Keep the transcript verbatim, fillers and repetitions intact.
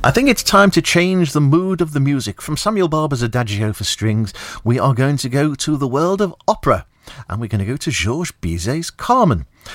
I think it's time to change the mood of the music. From Samuel Barber's Adagio for strings, we are going to go to the world of opera, and we're going to go to Georges Bizet's Carmen.